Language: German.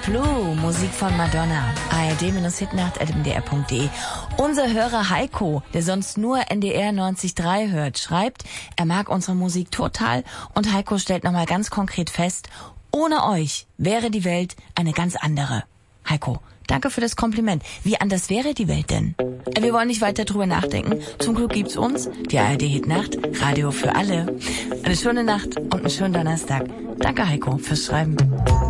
Blue, Musik von Madonna. ARD-Hitnacht@mdr.de. Unser Hörer Heiko, der sonst nur NDR 90.3 hört, schreibt, er mag unsere Musik total und Heiko stellt nochmal ganz konkret fest, ohne euch wäre die Welt eine ganz andere. Heiko, danke für das Kompliment. Wie anders wäre die Welt denn? Wir wollen nicht weiter drüber nachdenken. Zum Glück gibt's uns, die ARD-Hitnacht, Radio für alle. Eine schöne Nacht und einen schönen Donnerstag. Danke Heiko fürs Schreiben.